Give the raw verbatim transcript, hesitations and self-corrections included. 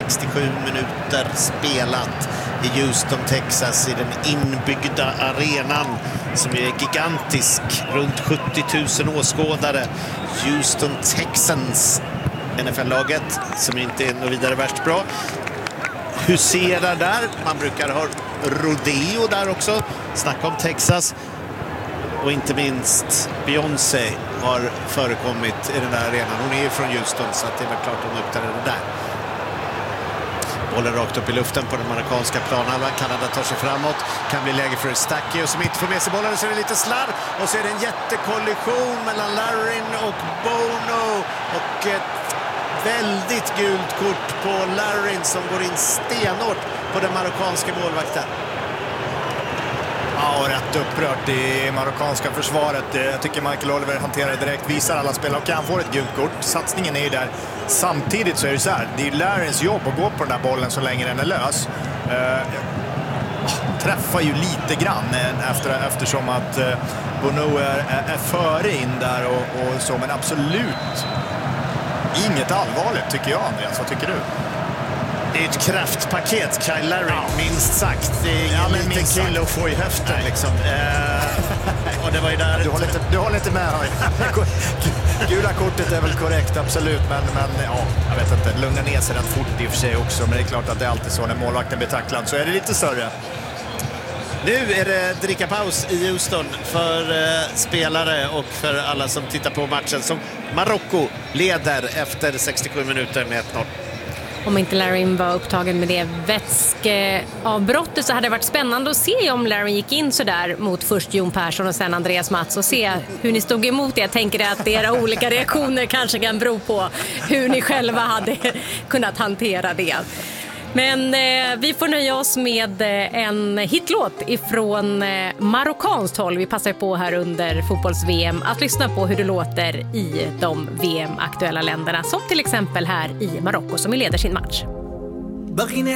sextiosju minuter spelat i Houston, Texas, i den inbyggda arenan som är gigantisk, runt sjuttio tusen åskådare. Houston Texans, N F L-laget som inte är något vidare värst bra, huserar där. Man brukar ha rodeo där också. Snacka om Texas. Och inte minst Beyoncé har förekommit i den här arenan. Hon är ju från Houston, så att det är väl klart hon uppträder det där. Bollen rakt upp i luften på den amerikanska planhalvan. Kanada tar sig framåt. Kan bli läge för Stacchio som inte får med sig bollen. Så är det lite slarv. Och så är det en jättekollision mellan Larin och Bono. Och ett väldigt gult kort på Larin som går in stenhårt på den marockanska målvakten. Ja, rätt upprört i marockanska försvaret. Jag tycker Michael Oliver hanterar det direkt, visar alla spelare och han får ett gult kort. Satsningen är ju där. Samtidigt så är det så här, det är Larins jobb att gå på den där bollen så länge den är lös. Uh, träffar ju lite grann efter, eftersom att uh, Bono är, är före in där och, och så, men absolut inget allvarligt tycker jag, Andreas. Vad tycker du? Det är ett kraftpaket, Kyle Larin, ja. Minst sagt. Det är ingen ja, liten kille att få i höften. Liksom. Eh, och det var ju där... Du håller inte, du håller inte med. Gula kortet är väl korrekt, absolut. Men, men ja, jag vet inte. Lugna ner sig rätt fort i och för sig också. Men det är klart att det är alltid så när målvakten blir tacklad. Så är det lite större. Nu är det drickapaus i Houston för eh, spelare och för alla som tittar på matchen. Som Marocko leder efter sextiosju minuter med ett noll. Om inte Larin var upptagen med det vätskeavbrottet så hade det varit spännande att se om Larin gick in så där mot först Jon Persson och sen Andreas Mats och se hur ni stod emot det. Jag tänker att era olika reaktioner kanske kan bero på hur ni själva hade kunnat hantera det. Men eh, vi får nöja oss med eh, en hitlåt ifrån eh, marockanskt håll. Vi passar på här under fotbolls-V M att lyssna på hur det låter i de V M-aktuella länderna. Som till exempel här i Marocko som leder sin match. بغينا